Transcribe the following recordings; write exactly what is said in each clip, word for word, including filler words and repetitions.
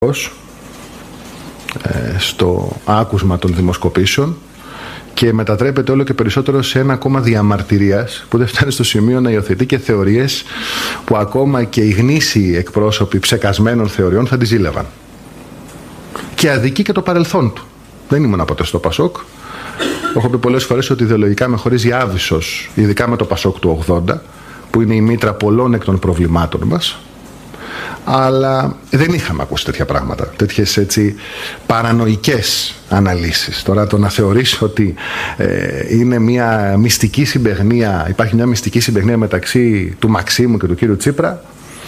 στο άκουσμα των δημοσκοπήσεων και μετατρέπεται όλο και περισσότερο σε ένα κόμμα διαμαρτυρίας που δεν φτάνει στο σημείο να υιοθετεί και θεωρίες που ακόμα και οι γνήσιοι εκπρόσωποι ψεκασμένων θεωριών θα τις ζήλευαν. Και αδικεί και το παρελθόν του. Δεν ήμουν ποτέ στο Πασόκ. Έχω πει πολλές φορές ότι ιδεολογικά με χωρίζει άβυσσος, ειδικά με το Πασόκ του ογδόντα, που είναι η μήτρα πολλών εκ των προβλημάτων μας. Αλλά δεν είχαμε ακούσει τέτοια πράγματα, τέτοιες έτσι παρανοϊκές αναλύσεις. Τώρα το να θεωρείς ότι ε, είναι μια μυστική συμπαιχνία, υπάρχει μια μυστική συμπαιχνία μεταξύ του Μαξίμου και του κύριου Τσίπρα,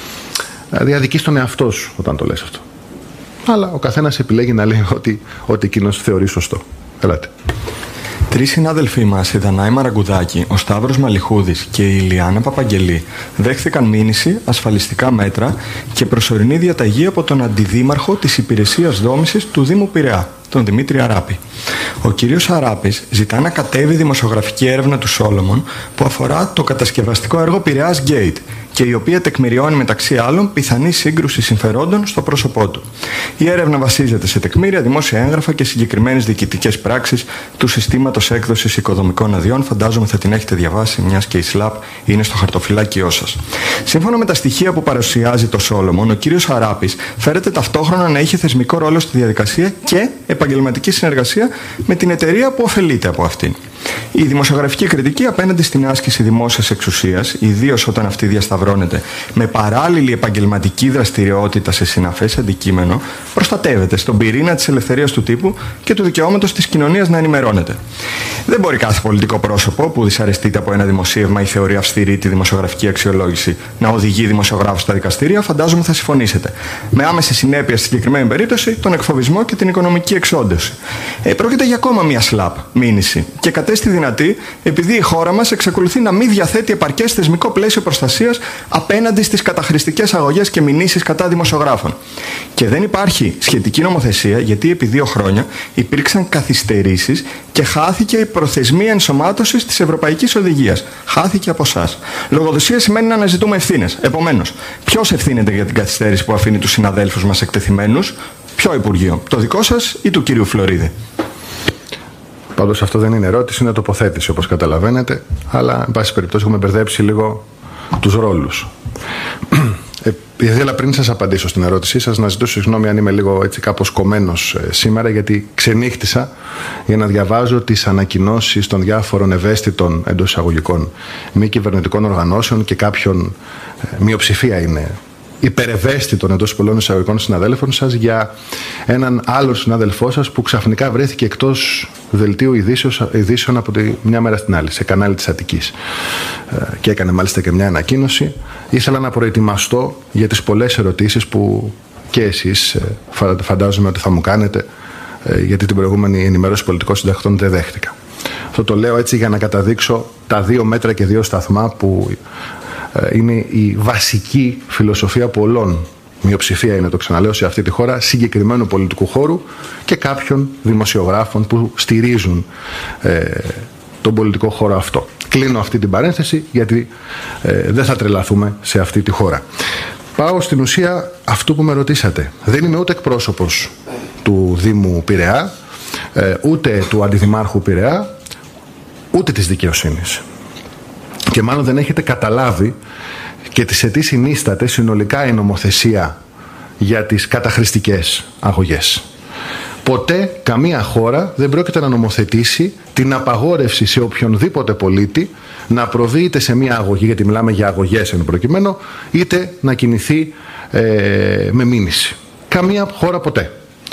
δηλαδή αδικείς τον εαυτό σου όταν το λες αυτό. Αλλά ο καθένας επιλέγει να λέει ότι, ότι εκείνος θεωρεί σωστό. Ελάτε. Τρεις συνάδελφοί μας, η Δανάη Μαραγκουδάκη, ο Σταύρος Μαλιχούδης και η Ηλιάνα Παπαγγελή, δέχθηκαν μήνυση, ασφαλιστικά μέτρα και προσωρινή διαταγή από τον αντιδήμαρχο της Υπηρεσίας Δόμησης του Δήμου Πειραιά, τον Δημήτρη Αράπη. Ο κύριος Αράπης ζητά να κατέβει δημοσιογραφική έρευνα του Σόλομον που αφορά το κατασκευαστικό έργο Πειραιάς Gate και η οποία τεκμηριώνει μεταξύ άλλων πιθανή σύγκρουση συμφερόντων στο πρόσωπό του. Η έρευνα βασίζεται σε τεκμήρια, δημόσια έγγραφα και συγκεκριμένες διοικητικές πράξεις του συστήματος έκδοσης οικοδομικών αδειών. Φαντάζομαι θα την έχετε διαβάσει, μιας και η ΣΛΑΠ είναι στο χαρτοφυλάκιό σας. Σύμφωνα με τα στοιχεία που παρουσιάζει το Σόλομον, ο κύριος Αράπης φέρεται ταυτόχρονα να είχε θεσμικό ρόλο στη διαδικασία και επαγγελματική συνεργασία με την εταιρεία που ωφελείται από αυτήν. Η δημοσιογραφική κριτική απέναντι στην άσκηση δημόσιας εξουσίας, ιδίως όταν αυτή διασταυρώνεται με παράλληλη επαγγελματική δραστηριότητα σε συναφές αντικείμενο, προστατεύεται στον πυρήνα της ελευθερίας του τύπου και του δικαιώματος της κοινωνίας να ενημερώνεται. Δεν μπορεί κάθε πολιτικό πρόσωπο που δυσαρεστείται από ένα δημοσίευμα ή θεωρεί αυστηρή τη δημοσιογραφική αξιολόγηση να οδηγεί δημοσιογράφους στα δικαστήρια, φαντάζομαι θα συμφωνήσετε. Με άμεση συνέπεια στη συγκεκριμένη περίπτωση τον εκφοβισμό και την οικονομική εξόντωση. Ε, πρόκειται για ακόμα μια σλαπ μήνυση και κατέστη δυνατή επειδή η χώρα μας εξακολουθεί να μην διαθέτει επαρκές θεσμικό πλαίσιο προστασίας απέναντι στις καταχρηστικές αγωγές και μηνύσεις κατά δημοσιογράφων. Και δεν υπάρχει σχετική νομοθεσία γιατί επί δύο χρόνια υπήρξαν καθυστερήσεις και χάθηκε η προθεσμία ενσωμάτωσης της Ευρωπαϊκής Οδηγίας. Χάθηκε από εσάς. Λογοδοσία σημαίνει να αναζητούμε ευθύνες. Επομένως, ποιος ευθύνεται για την καθυστέρηση που αφήνει τους συναδέλφους μας εκτεθειμένους? Ποιο Υπουργείο, το δικό σας ή του κυρίου Φλωρίδη? Πάντως αυτό δεν είναι ερώτηση, είναι τοποθέτηση όπως καταλαβαίνετε, αλλά εν πάση περιπτώσει έχουμε μπερδέψει λίγο τους ρόλους. Ε, ήθελα πριν σας απαντήσω στην ερώτησή σας να ζητήσω συγγνώμη αν είμαι λίγο έτσι κάπως κομμένος ε, σήμερα, γιατί ξενύχτησα για να διαβάζω τις ανακοινώσεις των διάφορων ευαίσθητων εντός εισαγωγικών μη κυβερνητικών οργανώσεων και κάποιων, ε, μειοψηφία είναι υπερευαίσθητων εντός πολλών εισαγωγικών συναδέλφων σας για έναν άλλο συνάδελφό σας που ξαφνικά βρέθηκε εκτός δελτίου ειδήσεων από τη μια μέρα στην άλλη, σε κανάλι της Αττικής. Και έκανε μάλιστα και μια ανακοίνωση. Ήθελα να προετοιμαστώ για τις πολλές ερωτήσεις που και εσείς φαντάζομαι ότι θα μου κάνετε, γιατί την προηγούμενη ενημέρωση πολιτικών συντακτών δεν δέχτηκα. Αυτό το λέω έτσι για να καταδείξω τα δύο μέτρα και δύο σταθμά που είναι η βασική φιλοσοφία πολλών, μειοψηφία είναι το ξαναλέω σε αυτή τη χώρα, συγκεκριμένου πολιτικού χώρου και κάποιων δημοσιογράφων που στηρίζουν ε, τον πολιτικό χώρο αυτό. Κλείνω αυτή την παρένθεση γιατί ε, δεν θα τρελαθούμε σε αυτή τη χώρα. Πάω στην ουσία αυτού που με ρωτήσατε. Δεν είμαι ούτε εκπρόσωπος του Δήμου Πειραιά, ε, ούτε του Αντιδημάρχου Πειραιά, ούτε της δικαιοσύνης. Και μάλλον δεν έχετε καταλάβει και σε τι συνίσταται συνολικά η νομοθεσία για τις καταχρηστικές αγωγές. Ποτέ καμία χώρα δεν πρόκειται να νομοθετήσει την απαγόρευση σε οποιονδήποτε πολίτη να προβεί είτε σε μια αγωγή, γιατί μιλάμε για αγωγές εν προκειμένου, είτε να κινηθεί ε, με μήνυση. Καμία χώρα ποτέ.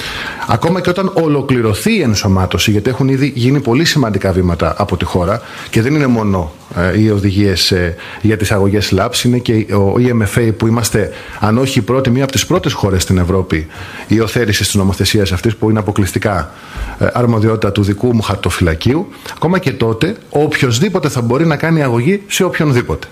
Ακόμα και όταν ολοκληρωθεί η ενσωμάτωση, γιατί έχουν ήδη γίνει πολύ σημαντικά βήματα από τη χώρα και δεν είναι μόνο ε, οι οδηγίες ε, για τις αγωγές λάπς, είναι και ο ι εμ εφ έι που είμαστε, αν όχι η πρώτη, μία από τις πρώτες χώρες στην Ευρώπη υιοθέτησης της νομοθεσίας αυτής, που είναι αποκλειστικά ε, αρμοδιότητα του δικού μου χαρτοφυλακίου. Ακόμα και τότε, οποιοσδήποτε θα μπορεί να κάνει αγωγή σε οποιονδήποτε.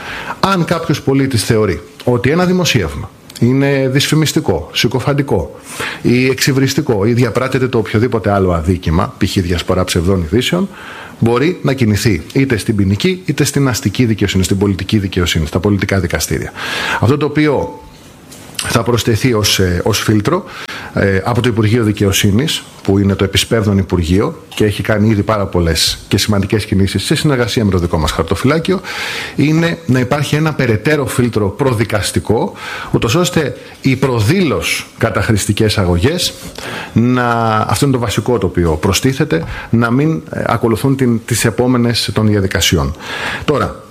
Αν κάποιος πολίτης θεωρεί ότι ένα δημοσίευμα είναι δυσφημιστικό, συκοφαντικό ή εξυβριστικό ή διαπράττεται το οποιοδήποτε άλλο αδίκημα, π.χ. διασπορά ψευδών ειδήσεων, μπορεί να κινηθεί είτε στην ποινική είτε στην αστική δικαιοσύνη, στην πολιτική δικαιοσύνη, στα πολιτικά δικαστήρια. Αυτό το οποίο θα προσθεθεί ως, ως φίλτρο ε, από το Υπουργείο Δικαιοσύνης, που είναι το επισπεύδον Υπουργείο και έχει κάνει ήδη πάρα πολλές και σημαντικές κινήσεις σε συνεργασία με το δικό μας χαρτοφυλάκιο, είναι να υπάρχει ένα περαιτέρω φίλτρο προδικαστικό, ούτως ώστε οι προδήλως καταχρηστικές αγωγές, να, αυτό είναι το βασικό το οποίο προστίθεται, να μην ε, ακολουθούν την, τις επόμενες των διαδικασιών. Τώρα,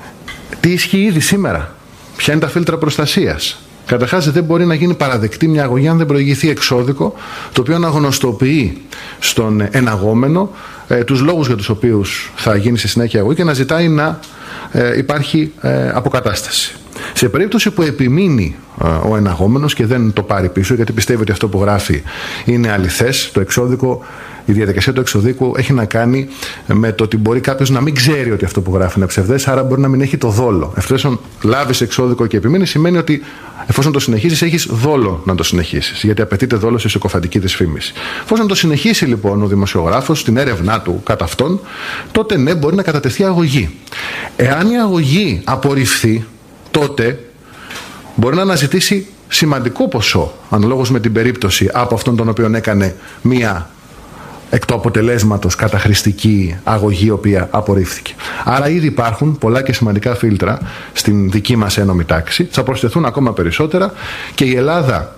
τι ισχύει ήδη σήμερα, ποια είναι τα φίλτρα προστασίας? Καταρχάς, δεν μπορεί να γίνει παραδεκτή μια αγωγή αν δεν προηγηθεί εξώδικο, το οποίο να γνωστοποιεί στον εναγόμενο ε, τους λόγους για τους οποίους θα γίνει στη συνέχεια αγωγή και να ζητάει να ε, υπάρχει ε, αποκατάσταση. Σε περίπτωση που επιμείνει ε, ο εναγόμενος και δεν το πάρει πίσω, γιατί πιστεύει ότι αυτό που γράφει είναι αληθές, το εξώδικο, η διαδικασία του εξωδίκου έχει να κάνει με το ότι μπορεί κάποιος να μην ξέρει ότι αυτό που γράφει είναι ψευδές, άρα μπορεί να μην έχει το δόλο. Εφόσον λάβεις εξώδικο και επιμείνει, σημαίνει ότι εφόσον το συνεχίσεις, έχεις δόλο να το συνεχίσεις, γιατί απαιτείται δόλο σε συκοφαντική της φήμης. Εφόσον το συνεχίσει λοιπόν ο δημοσιογράφος στην έρευνά του κατά αυτόν, τότε ναι, μπορεί να κατατεθεί αγωγή. Εάν η αγωγή απορριφθεί, τότε μπορεί να αναζητήσει σημαντικό ποσό, αναλόγως με την περίπτωση, από αυτόν τον οποίο έκανε μία εκ του αποτελέσματος καταχρηστική αγωγή, η οποία απορρίφθηκε. Άρα ήδη υπάρχουν πολλά και σημαντικά φίλτρα στην δική μας ένομη τάξη. Θα προσθεθούν ακόμα περισσότερα και η Ελλάδα,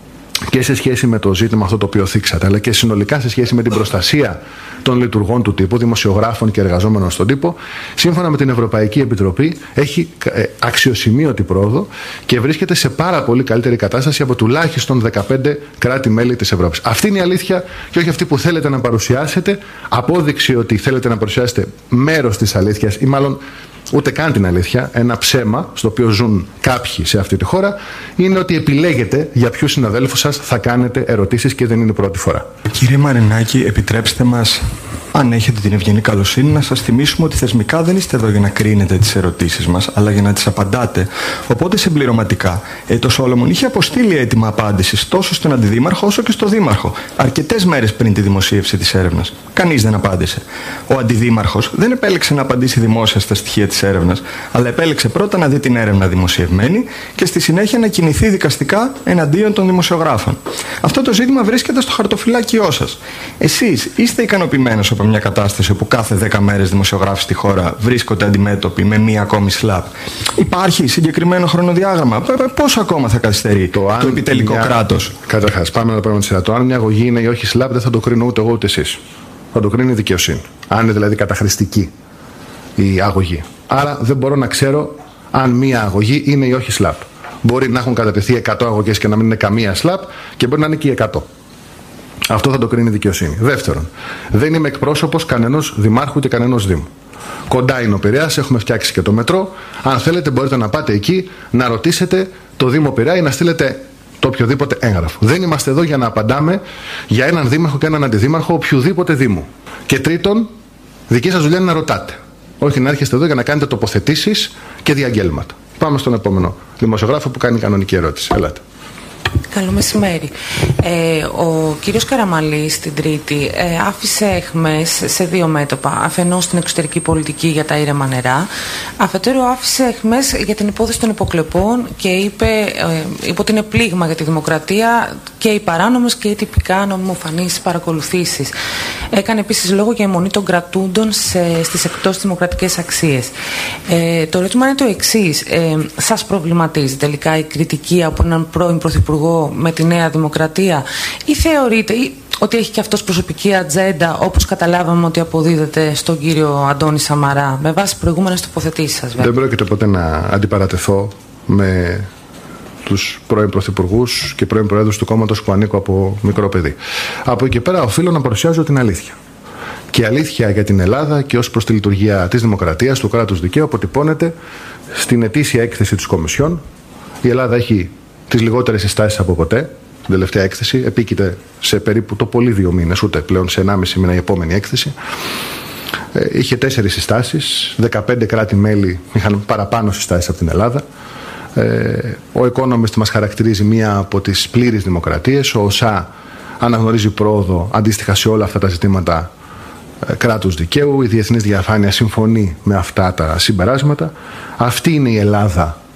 και σε σχέση με το ζήτημα αυτό το οποίο θίξατε, αλλά και συνολικά σε σχέση με την προστασία των λειτουργών του τύπου, δημοσιογράφων και εργαζόμενων στον τύπο, σύμφωνα με την Ευρωπαϊκή Επιτροπή, έχει αξιοσημείωτη πρόοδο και βρίσκεται σε πάρα πολύ καλύτερη κατάσταση από τουλάχιστον δεκαπέντε κράτη-μέλη της Ευρώπης. Αυτή είναι η αλήθεια και όχι αυτή που θέλετε να παρουσιάσετε. Απόδειξη ότι θέλετε να παρουσιάσετε μέρος της αλήθειας, ή μάλλον ούτε καν την αλήθεια, ένα ψέμα στο οποίο ζουν κάποιοι σε αυτή τη χώρα, είναι ότι επιλέγετε για ποιους συναδέλφους σας θα κάνετε ερωτήσεις και δεν είναι η πρώτη φορά. Κύριε Μαρινάκη, επιτρέψτε μας, αν έχετε την ευγενή καλοσύνη, να σας θυμίσουμε ότι θεσμικά δεν είστε εδώ για να κρίνετε τις ερωτήσεις μας, αλλά για να τις απαντάτε. Οπότε συμπληρωματικά, ε, το Σόλομον είχε αποστείλει έτοιμα απάντησης τόσο στον Αντιδήμαρχο όσο και στο Δήμαρχο, αρκετές μέρες πριν τη δημοσίευση της έρευνας. Κανείς δεν απάντησε. Ο Αντιδήμαρχος δεν επέλεξε να απαντήσει δημόσια στα στοιχεία της έρευνας, αλλά επέλεξε πρώτα να δει την έρευνα δημοσιευμένη και στη συνέχεια να κινηθεί δικαστικά εναντίον των δημοσιογράφων. Αυτό το ζήτημα βρίσκεται στο χαρτοφυλάκιό σας. Εσείς είστε ικανοποιημένος από μια κατάσταση όπου κάθε δέκα μέρες δημοσιογράφοι στη χώρα βρίσκονται αντιμέτωποι με μία ακόμη σλαπ? Υπάρχει συγκεκριμένο χρονοδιάγραμμα? Πόσο ακόμα θα καθυστερεί το, το επιτελικό μια... κράτος? Καταρχάς, πάμε να το πάρουμε τη σειρά. Το αν μια αγωγή είναι ή όχι σλαπ δεν θα το κρίνω ούτε εγώ ούτε εσείς. Θα το κρίνει η δικαιοσύνη. Αν είναι δηλαδή καταχρηστική η αγωγή. Άρα δεν μπορώ να ξέρω αν μία αγωγή είναι ή όχι σλαπ. Μπορεί να έχουν κατατεθεί εκατό αγωγές και να μην είναι καμία σλαπ και μπορεί να είναι και οι εκατό. Αυτό θα το κρίνει η δικαιοσύνη. Δεύτερον, δεν είμαι εκπρόσωπος κανενός δημάρχου και κανενός δήμου. Κοντά είναι ο Πειραιάς, έχουμε φτιάξει και το μετρό. Αν θέλετε, μπορείτε να πάτε εκεί να ρωτήσετε το Δήμο Πειραιά ή να στείλετε το οποιοδήποτε έγγραφο. Δεν είμαστε εδώ για να απαντάμε για έναν δήμαρχο και έναν αντιδήμαρχο οποιοδήποτε δήμου. Και τρίτον, δική σας δουλειά είναι να ρωτάτε. Όχι να έρχεστε εδώ για να κάνετε τοποθετήσεις και διαγγέλματα. Πάμε στον επόμενο δημοσιογράφο που κάνει κανονική ερώτηση. Ελάτε. Καλό μεσημέρι. Ε, ο κύριος Καραμαλής την Τρίτη ε, άφησε εχμές σε δύο μέτωπα. Αφενός στην εξωτερική πολιτική για τα ήρεμα νερά, αφετέρου άφησε εχμές για την υπόθεση των υποκλοπών και είπε, ε, είπε ότι είναι πλήγμα για τη δημοκρατία και οι παράνομες και οι τυπικά νομιμοφανείς παρακολουθήσεις. Έκανε επίσης λόγο για αιμονή των κρατούντων σε, στις εκτός δημοκρατικές αξίες. Ε, το ερώτημα είναι το εξής. Ε, σας προβληματίζει τελικά η κριτική από έναν πρώην πρωθυπουργό με τη Νέα Δημοκρατία, ή θεωρείτε ή, ότι έχει και αυτός προσωπική ατζέντα, όπως καταλάβαμε ότι αποδίδεται στον κύριο Αντώνη Σαμαρά, με βάση προηγούμενες τοποθετήσεις σας? Βέβαια. Δεν πρόκειται ποτέ να αντιπαρατεθώ με τους πρώην πρωθυπουργούς και πρώην προέδρους του κόμματος που ανήκω από μικρό παιδί. Από εκεί πέρα οφείλω να παρουσιάζω την αλήθεια. Και η αλήθεια για την Ελλάδα και ως προς τη λειτουργία της δημοκρατίας, του κράτους δικαίου, αποτυπώνεται στην ετήσια έκθεση της Κομισιόν. Η Ελλάδα έχει τις λιγότερες συστάσεις από ποτέ. Την τελευταία έκθεση επίκειται σε περίπου το πολύ δύο μήνες, ούτε πλέον σε ενάμιση μήνα η επόμενη έκθεση. Ε, είχε τέσσερις συστάσεις, δεκαπέντε κράτη-μέλη είχαν παραπάνω συστάσεις από την Ελλάδα. Ε, ο Economist μας χαρακτηρίζει μία από τις πλήρεις δημοκρατίες. Ο ΟΣΑ αναγνωρίζει πρόοδο αντίστοιχα σε όλα αυτά τα ζητήματα ε, κράτους δικαίου. Η διεθνής διαφάνεια συμφωνεί με αυτά τα συμπεράσματα. Αυτή είναι η Ελλάδα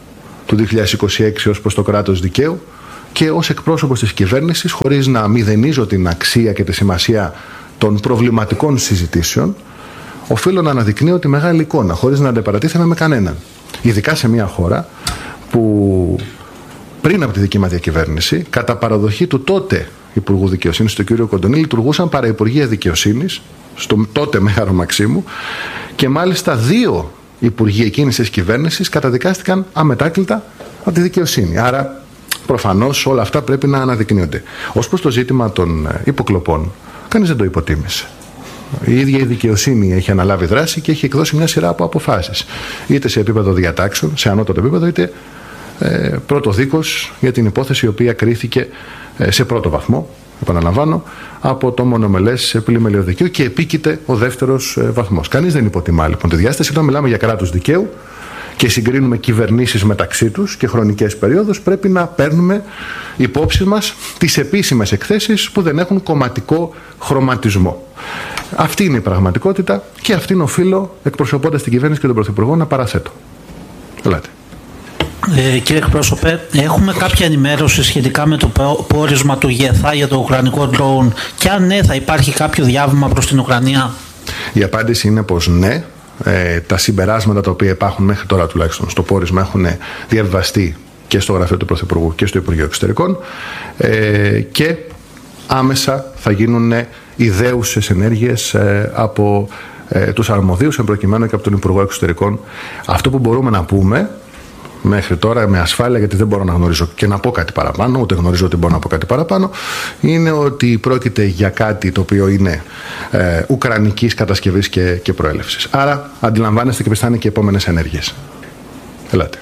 του δύο χιλιάδες είκοσι έξι ως προς το κράτος δικαίου και ως εκπρόσωπος της κυβέρνησης, χωρίς να μηδενίζω την αξία και τη σημασία των προβληματικών συζητήσεων, οφείλω να αναδεικνύω τη μεγάλη εικόνα, χωρίς να αντεπαρατήθαμε με κανέναν. Ειδικά σε μια χώρα που πριν από τη δική μας διακυβέρνηση, κατά παραδοχή του τότε Υπουργού Δικαιοσύνης, του κ. Κοντονή, λειτουργούσαν παραυπουργεία δικαιοσύνης, στο τότε Μέγαρο Μαξίμου, και μάλιστα δύο υπουργοί εκείνης της κυβέρνησης καταδικάστηκαν αμετάκλητα από τη δικαιοσύνη. Άρα, προφανώς όλα αυτά πρέπει να αναδεικνύονται. Ως προς το ζήτημα των υποκλοπών, κανείς δεν το υποτίμησε. Η ίδια η δικαιοσύνη έχει αναλάβει δράση και έχει εκδώσει μια σειρά από αποφάσεις. Είτε σε επίπεδο διατάξεων, σε ανώτατο επίπεδο, είτε ε, πρώτο δίκος για την υπόθεση η οποία κρίθηκε ε, σε πρώτο βαθμό, επαναλαμβάνω, από το μονομελές πλημελιωδικό δικαίου και επίκειται ο δεύτερος ε, βαθμός. Κανείς δεν υποτιμά λοιπόν τη διάσταση. Όταν μιλάμε για κράτος δικαίου και συγκρίνουμε κυβερνήσεις μεταξύ τους και χρονικές περιόδους, πρέπει να παίρνουμε υπόψη μας τις επίσημες εκθέσεις που δεν έχουν κομματικό χρωματισμό. Αυτή είναι η πραγματικότητα και αυτήν οφείλω, εκπροσωπώντας την κυβέρνηση και τον Πρωθυπουργό, να παραθέτω. Ελάτε. Ε, κύριε εκπρόσωπε, έχουμε κάποια ενημέρωση σχετικά με το πόρισμα του ΓΕΘΑ για το ουκρανικό ντρόουν και αν ναι, θα υπάρχει κάποιο διάβημα προς την Ουκρανία? Η απάντηση είναι πως ναι. Ε, τα συμπεράσματα τα οποία υπάρχουν μέχρι τώρα τουλάχιστον στο πόρισμα έχουν διαβιβαστεί και στο γραφείο του Πρωθυπουργού και στο Υπουργείο Εξωτερικών ε, και άμεσα θα γίνουν ιδέουσες ενέργειες ε, από ε, τους αρμοδίους εμπροκειμένου και από τον Υπουργό Εξωτερικών. Αυτό που μπορούμε να πούμε μέχρι τώρα με ασφάλεια, γιατί δεν μπορώ να γνωρίζω και να πω κάτι παραπάνω, ούτε γνωρίζω ότι μπορώ να πω κάτι παραπάνω, είναι ότι πρόκειται για κάτι το οποίο είναι ε, ουκρανικής κατασκευής και, και προέλευσης. Άρα αντιλαμβάνεστε και ποιες θα είναι και οι επόμενες ενέργειες. Ελάτε.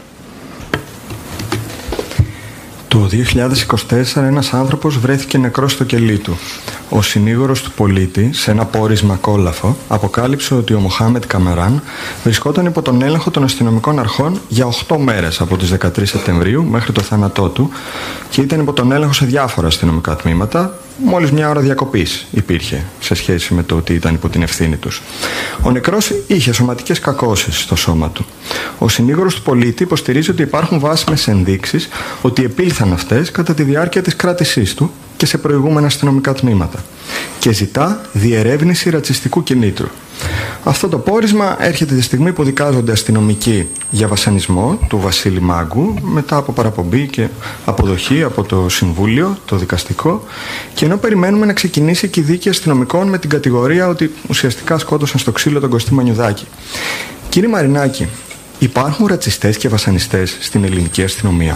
Το δύο χιλιάδες είκοσι τέσσερα ένας άνθρωπος βρέθηκε νεκρός στο κελί του. Ο συνήγορος του πολίτη, σε ένα πόρισμα κόλαφο, αποκάλυψε ότι ο Μοχάμετ Καμεράν βρισκόταν υπό τον έλεγχο των αστυνομικών αρχών για οκτώ μέρες από τις δεκατρείς Σεπτεμβρίου μέχρι το θάνατό του και ήταν υπό τον έλεγχο σε διάφορα αστυνομικά τμήματα. Μόλις μια ώρα διακοπής υπήρχε σε σχέση με το ότι ήταν υπό την ευθύνη τους. Ο νεκρός είχε σωματικές κακώσεις στο σώμα του. Ο συνήγορος του πολίτη υποστηρίζει ότι υπάρχουν βάσιμες ενδείξεις ότι επήλθαν αυτές κατά τη διάρκεια της κράτησής του και σε προηγούμενα αστυνομικά τμήματα και ζητά διερεύνηση ρατσιστικού κινήτρου. Αυτό το πόρισμα έρχεται τη στιγμή που δικάζονται αστυνομικοί για βασανισμό του Βασίλη Μάγκου μετά από παραπομπή και αποδοχή από το Συμβούλιο, το δικαστικό, και ενώ περιμένουμε να ξεκινήσει και η δίκη αστυνομικών με την κατηγορία ότι ουσιαστικά σκότωσαν στο ξύλο τον Κωστή Μανιουδάκη. Κύριε Μαρινάκη, υπάρχουν ρατσιστές και βασανιστές στην ελληνική αστυνομία?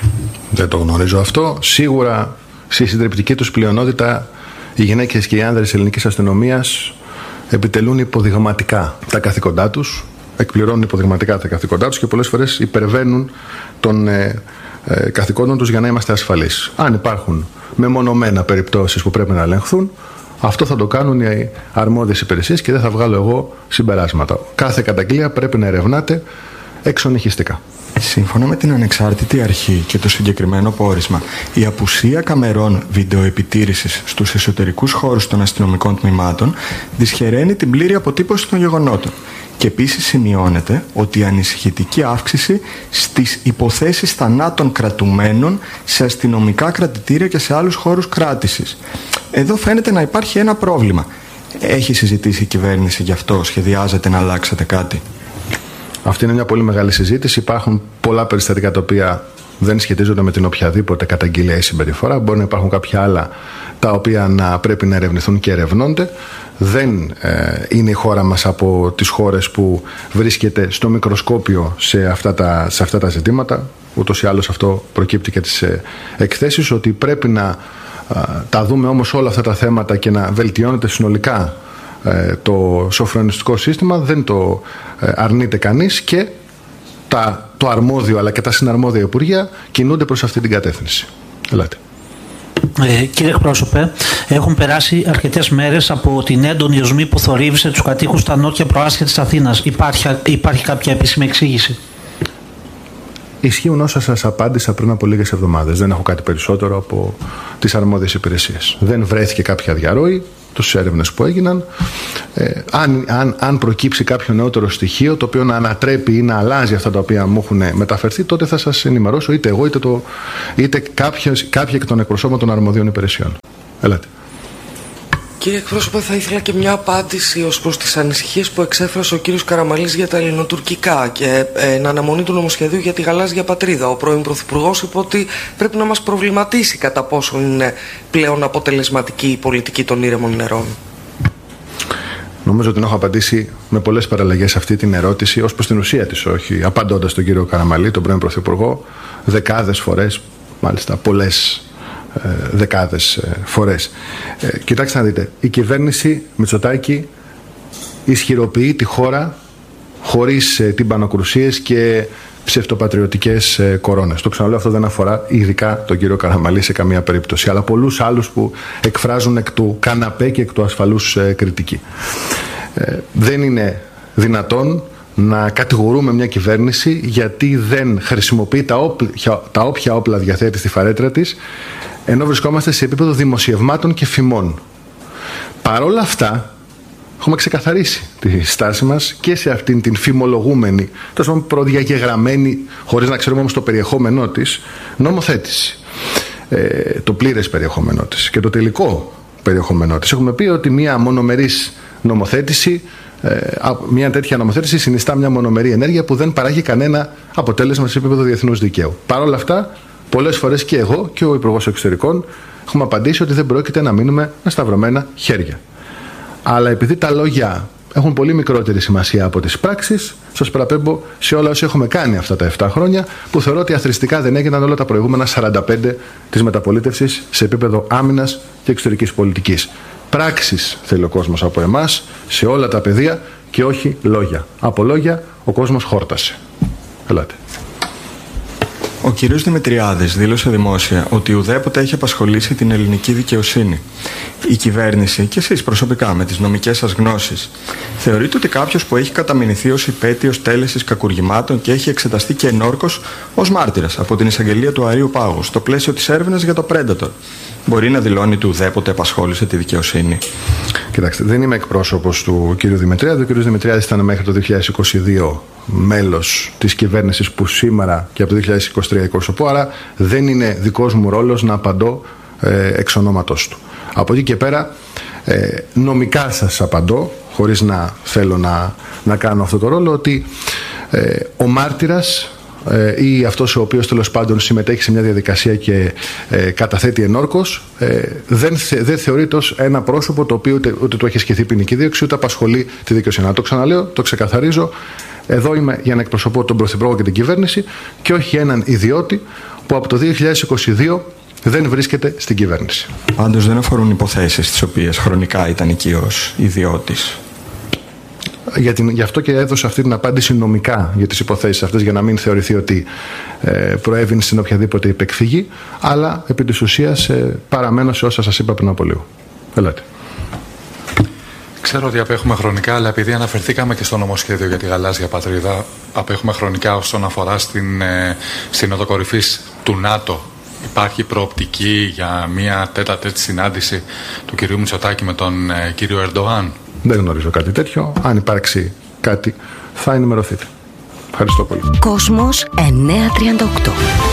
Δεν το γνωρίζω αυτό. Σίγουρα στη συντριπτική τους πλειονότητα οι γυναίκες και οι άνδρες της ελληνικής αστυνομίας επιτελούν υποδειγματικά τα καθήκοντά τους, εκπληρώνουν υποδειγματικά τα καθήκοντά τους και πολλές φορές υπερβαίνουν των ε, ε, καθηκόντων τους για να είμαστε ασφαλείς. Αν υπάρχουν μεμονωμένα περιπτώσεις που πρέπει να ελεγχθούν, αυτό θα το κάνουν οι αρμόδιες υπηρεσίες και δεν θα βγάλω εγώ συμπεράσματα. Κάθε καταγγελία πρέπει να ερευνάται εξονυχιστικά. Σύμφωνα με την ανεξάρτητη αρχή και το συγκεκριμένο πόρισμα, η απουσία καμερών βιντεοεπιτήρησης στους εσωτερικούς χώρους των αστυνομικών τμήματων δυσχεραίνει την πλήρη αποτύπωση των γεγονότων. Και επίσης σημειώνεται ότι η ανησυχητική αύξηση στις υποθέσεις θανάτων κρατουμένων σε αστυνομικά κρατητήρια και σε άλλους χώρους κράτησης. Εδώ φαίνεται να υπάρχει ένα πρόβλημα. Έχει συζητήσει η κυβέρνηση γι' αυτό? Σχεδιάζετε να αλλάξετε κάτι? Αυτή είναι μια πολύ μεγάλη συζήτηση. Υπάρχουν πολλά περιστατικά τα οποία δεν σχετίζονται με την οποιαδήποτε καταγγελία ή συμπεριφορά. Μπορεί να υπάρχουν κάποια άλλα τα οποία να πρέπει να ερευνηθούν και ερευνώνται. Δεν ε, είναι η χώρα μας από τις χώρες που βρίσκεται στο μικροσκόπιο σε αυτά τα, σε αυτά τα ζητήματα. Ούτως ή άλλως αυτό προκύπτει και τις ε, εκθέσεις, ότι πρέπει να ε, τα δούμε όμως όλα αυτά τα θέματα και να βελτιώνεται συνολικά το σοφρονιστικό σύστημα. Δεν το αρνείται κανείς και τα, το αρμόδιο αλλά και τα συναρμόδια υπουργεία κινούνται προς αυτή την κατεύθυνση. Ελάτε. Ε, κύριε εκπρόσωπε, έχουν περάσει αρκετές μέρες από την έντονη οσμή που θορύβησε τους κατοίκους στα νότια προάστια της Αθήνας. Υπάρχει, υπάρχει κάποια επίσημη εξήγηση? Ισχύουν όσα σας απάντησα πριν από λίγες εβδομάδες. Δεν έχω κάτι περισσότερο από τις αρμόδιες υπηρεσίες. Δεν βρέθηκε κάποια διαρροή. τις έρευνες που έγιναν. Ε, αν, αν, αν προκύψει κάποιο νεότερο στοιχείο το οποίο να ανατρέπει ή να αλλάζει αυτά τα οποία μου έχουν μεταφερθεί, τότε θα σας ενημερώσω είτε εγώ είτε, το, είτε κάποιοι εκ των εκπροσώπων των αρμοδίων υπηρεσιών. Ελάτε. Κύριε εκπρόσωπε, θα ήθελα και μια απάντηση ως προς τις ανησυχίες που εξέφρασε ο κύριος Καραμαλής για τα ελληνοτουρκικά και ε, εν αναμονή του νομοσχεδίου για τη γαλάζια πατρίδα. Ο πρώην Πρωθυπουργός είπε ότι πρέπει να μας προβληματίσει κατά πόσο είναι πλέον αποτελεσματική η πολιτική των ήρεμων νερών. Νομίζω ότι έχω απαντήσει με πολλές παραλλαγές σε αυτή την ερώτηση, ως προς την ουσία της, όχι απαντώντας τον κύριο Καραμαλή, τον πρώην Πρωθυπουργό, δεκάδες φορές, μάλιστα πολλές ε, δεκάδες ε, φορές. Ε, κοιτάξτε να δείτε, η κυβέρνηση Μητσοτάκη ισχυροποιεί τη χώρα χωρίς ε, τυμπανοκρουσίες και ψευτοπατριωτικές ε, κορώνες. Το ξαναλέω, αυτό δεν αφορά ειδικά τον κύριο Καραμαλή σε καμία περίπτωση, αλλά πολλούς άλλους που εκφράζουν εκ του καναπέ και εκ του ασφαλούς ε, κριτική. Ε, δεν είναι δυνατόν να κατηγορούμε μια κυβέρνηση γιατί δεν χρησιμοποιεί τα, όπλια, τα όποια όπλα διαθέτει στη φαρέτρα της, ενώ βρισκόμαστε σε επίπεδο δημοσιευμάτων και φημών. Παρόλα αυτά, έχουμε ξεκαθαρίσει τη στάση μας και σε αυτήν την φημολογούμενη, τόσο πούμε προδιαγεγραμμένη, χωρίς να ξέρουμε όμως το περιεχόμενό της, νομοθέτηση. Ε, το πλήρες περιεχόμενό της και το τελικό περιεχόμενό της. Έχουμε πει ότι μια μονομερής νομοθέτηση, ε, μια τέτοια νομοθέτηση συνιστά μια μονομερή ενέργεια που δεν παράγει κανένα αποτέλεσμα σε επίπεδο διεθνούς δικαίου. Παρ' όλα αυτά, πολλές φορές και εγώ και ο Υπουργός Εξωτερικών έχουμε απαντήσει ότι δεν πρόκειται να μείνουμε με σταυρωμένα χέρια. Αλλά επειδή τα λόγια έχουν πολύ μικρότερη σημασία από τις πράξεις, σας παραπέμπω σε όλα όσα έχουμε κάνει αυτά τα επτά χρόνια, που θεωρώ ότι αθροιστικά δεν έγιναν όλα τα προηγούμενα σαράντα πέντε της μεταπολίτευσης σε επίπεδο άμυνας και εξωτερικής πολιτικής. Πράξεις θέλει ο κόσμος από εμάς σε όλα τα πεδία και όχι λόγια. Από λόγια ο κόσμος χόρτασε. Ελάτε. Ο κύριος Δημητριάδης δήλωσε δημόσια ότι ουδέποτε έχει απασχολήσει την ελληνική δικαιοσύνη. Η κυβέρνηση και εσείς προσωπικά με τις νομικές σας γνώσεις θεωρείτε ότι κάποιος που έχει καταμηνηθεί ως υπέτειος τέλεσης κακουργημάτων και έχει εξεταστεί και ενόρκως ως μάρτυρας από την εισαγγελία του Αρείου Πάγου στο πλαίσιο της έρευνας για το Predator μπορεί να δηλώνει ότι ουδέποτε απασχόλησε τη δικαιοσύνη? Κοιτάξτε, δεν είμαι εκπρόσωπος του κ. Δημητριάδη. Ο κ. Δημητριάδης ήταν μέχρι το δύο χιλιάδες είκοσι δύο μέλος της κυβέρνησης που σήμερα και από το δύο χιλιάδες είκοσι τρία εκπροσωπώ, άρα δεν είναι δικός μου ρόλος να απαντώ ε, εξ ονόματός του. Από εκεί και πέρα ε, νομικά σας απαντώ, χωρίς να θέλω να, να κάνω αυτό το ρόλο, ότι ε, ο μάρτυρας ε, ή αυτός ο οποίος τέλος πάντων συμμετέχει σε μια διαδικασία και ε, καταθέτει ενόρκως ε, δεν, θε, δεν θεωρείται ως ένα πρόσωπο το οποίο ούτε, ούτε του έχει ασκηθεί ποινική δίωξη ούτε απασχολεί τη δικαιοσύνη. Το ξαναλέω, το ξεκαθαρίζω. Εδώ είμαι για να εκπροσωπώ τον Πρωθυπουργό και την κυβέρνηση και όχι έναν ιδιώτη που από το δύο χιλιάδες είκοσι δύο δεν βρίσκεται στην κυβέρνηση. Πάντως δεν αφορούν υποθέσεις τις οποίες χρονικά ήταν εκεί ως ιδιώτης. Για την, γι' αυτό και έδωσα αυτή την απάντηση νομικά για τις υποθέσεις αυτές, για να μην θεωρηθεί ότι ε, προέβηνε στην οποιαδήποτε υπεκφυγή, αλλά επί της ουσίας ε, παραμένω σε όσα σας είπα πριν από λίγο. Ελάτε. Ξέρω ότι απέχουμε χρονικά, αλλά επειδή αναφερθήκαμε και στο νομοσχέδιο για τη γαλάζια πατρίδα, απέχουμε χρονικά όσον αφορά στην ε, Σύνοδο Κορυφής του ΝΑΤΟ. Υπάρχει προοπτική για μια τέτα-τέτ συνάντηση του κυρίου Μητσοτάκη με τον ε, κύριο Ερντογάν? Δεν γνωρίζω κάτι τέτοιο. Αν υπάρξει κάτι, θα ενημερωθείτε. Ευχαριστώ πολύ. Κόσμος εννιακόσια τριάντα οκτώ.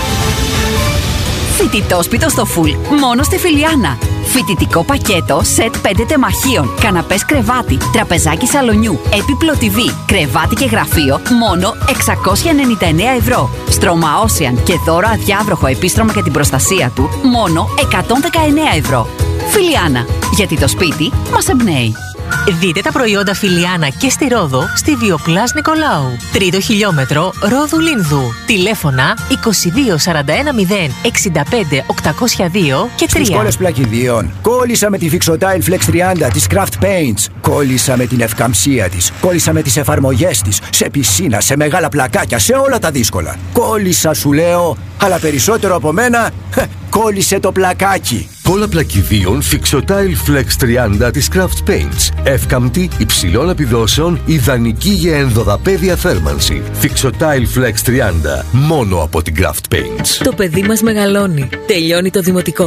Φοιτητόσπιτο στο φουλ, μόνο στη Φιλιάνα. Φοιτητικό πακέτο, σετ πέντε τεμαχίων, καναπές κρεβάτι, τραπεζάκι σαλονιού, έπιπλο τι βι, κρεβάτι και γραφείο, μόνο εξακόσια ενενήντα εννέα ευρώ. Στρώμα Ocean και δώρο αδιάβροχο επίστρωμα για την προστασία του, μόνο εκατόν δεκαεννέα ευρώ. Φιλιάνα, γιατί το σπίτι μας εμπνέει. Δείτε τα προϊόντα Φιλιάνα και στη Ρόδο στη Βιοπλάς Νικολάου. Τρίτο χιλιόμετρο Ρόδου Λίνδου. Τηλέφωνα είκοσι δύο σαράντα ένα μηδέν εξήντα πέντε οκτακόσια δύο και τρία. Στις κόλλες πλακιδίων. Κόλλησα με τη Fixotile Flex τριάντα της Craft Paints. Κόλλησα με την ευκαμψία της. Κόλλησα με τις εφαρμογές της. Σε πισίνα, σε μεγάλα πλακάκια, σε όλα τα δύσκολα. Κόλλησα σου λέω, αλλά περισσότερο από μένα, κόλλησε το πλακάκι. Κόλλα πλακιδίων Fixotile Flex τριάντα της Craft Paints. Εύκαμπτη, υψηλών επιδόσεων, ιδανική για ενδοδαπέδια θέρμανση. Fixotile Flex τριάντα, μόνο από την Craft Paints. Το παιδί μας μεγαλώνει. Τελειώνει το δημοτικό.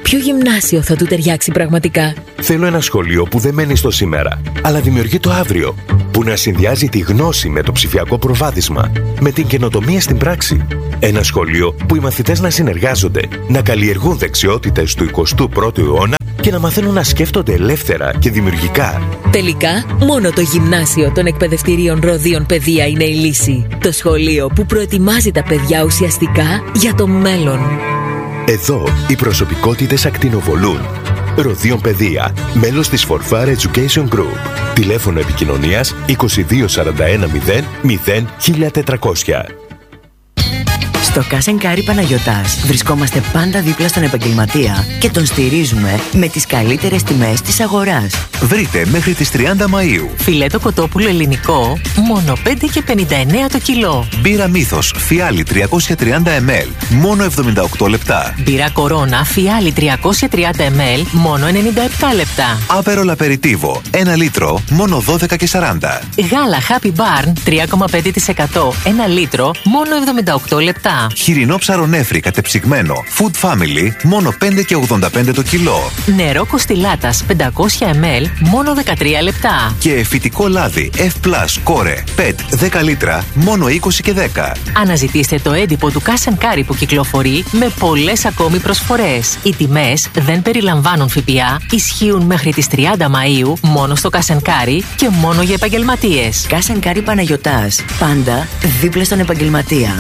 ποιο γυμνάσιο θα του ταιριάξει πραγματικά? Θέλω ένα σχολείο που δεν μένει στο σήμερα, αλλά δημιουργεί το αύριο. Που να συνδυάζει τη γνώση με το ψηφιακό προβάδισμα, με την καινοτομία στην πράξη. Ένα σχολείο που οι μαθητές να συνεργάζονται, να καλλιεργούν δεξιότητες του εικοστού πρώτου αιώνα και να μαθαίνουν να σκέφτονται ελεύθερα και δημιουργικά. Τελικά, μόνο το γυμνάσιο των εκπαιδευτηρίων Ροδίων Παιδεία είναι η λύση. Το σχολείο που προετοιμάζει τα παιδιά ουσιαστικά για το μέλλον. Εδώ οι προσωπικότητες ακτινοβολούν. Ροδίων Παιδεία, μέλος της Forfar Education Group. Τηλέφωνο επικοινωνίας είκοσι δύο σαράντα ένα μηδέν μηδέν χίλια τετρακόσια. Στο Cash and Carry Παναγιωτάς βρισκόμαστε πάντα δίπλα στον επαγγελματία και τον στηρίζουμε με τις καλύτερες τιμές της αγοράς. Βρείτε μέχρι τις τριάντα Μαΐου φιλέτο κοτόπουλο ελληνικό, μόνο πέντε και πενήντα εννέα το κιλό. Μπύρα Μύθος, φιάλι τριακόσια τριάντα μιλιλίτρα, μόνο εβδομήντα οκτώ λεπτά. Μπύρα Κορώνα, φιάλι τριακόσια τριάντα μιλιλίτρα, μόνο ενενήντα επτά λεπτά. Άπερολ Απεριτίβο, ένα λίτρο, μόνο δώδεκα και σαράντα. Γάλα Happy Barn, τρία κόμμα πέντε τοις εκατό, ένα λίτρο, μόνο εβδομήντα οκτώ λεπτά. Χοιρινό ψαρονέφρι κατεψυγμένο Food Family, μόνο πέντε και ογδόντα πέντε το κιλό. Νερό Κοστιλάτας πεντακόσια μιλιλίτρα, μόνο δεκατρία λεπτά. Και φυτικό λάδι F Plus Core πετ δέκα λίτρα, μόνο είκοσι και δέκα. Αναζητήστε το έντυπο του Cash and Carry που κυκλοφορεί με πολλές ακόμη προσφορές. Οι τιμές δεν περιλαμβάνουν ΦΠΑ, ισχύουν μέχρι τις τριάντα Μαΐου μόνο στο Cash and Carry και μόνο για επαγγελματίες. Cash and Carry Παναγιωτάς, πάντα δίπλα στον επαγγελματία.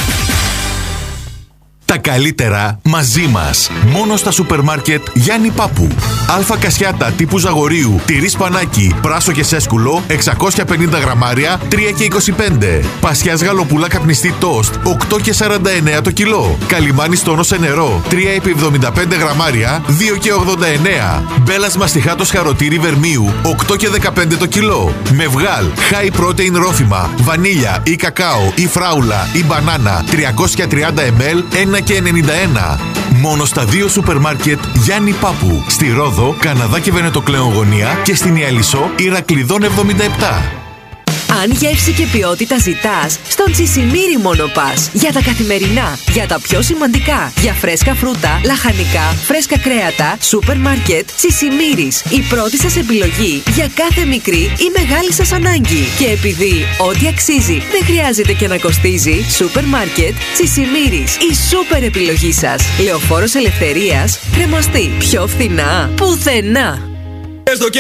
Τα καλύτερα μαζί μας. Μόνο στα σούπερ μάρκετ Γιάννη Πάπου. Αλφα κασιάτα τύπου Ζαγορίου, τυρί σπανάκι, πράσο και σέσκουλο, εξακόσια πενήντα γραμμάρια, τρία και είκοσι πέντε. Πασιάς γαλοπούλα καπνιστή τόστ, οκτώ και σαράντα εννέα το κιλό. Καλιμάνι στόνο σε νερό, τρία επί εβδομήντα πέντε γραμμάρια, δύο και ογδόντα εννέα. Μπέλας μαστιχάτος χαροτήρι βερμίου, οκτώ και δεκαπέντε το κιλό. Μευγάλ, high protein ρόφημα, βανίλια ή κακάο ή φράουλα ή μπανάνα, τριακόσια τριάντα μιλιλίτρα, ένα και ενενήντα ένα. Μόνο στα δύο σούπερ μάρκετ Γιάννη Πάπου. Στη Ρόδο, Καναδά και Βενετοκλέον Γωνία και στην Ιαλισσό, Ηρακλειδών εβδομήντα επτά. Αν γεύση και ποιότητα ζητάς, στον Τσισιμίρι μόνο πας. Για τα καθημερινά, για τα πιο σημαντικά. Για φρέσκα φρούτα, λαχανικά, φρέσκα κρέατα, σούπερ μάρκετ, Τσισιμίρις. Η πρώτη σας επιλογή για κάθε μικρή ή μεγάλη σας ανάγκη. Και επειδή ό,τι αξίζει δεν χρειάζεται και να κοστίζει, σούπερ μάρκετ, Τσισιμίρις. Η σούπερ επιλογή σας. Λεωφόρος Ελευθερίας, Κρεμαστή. Πιο φθηνά, πουθενά.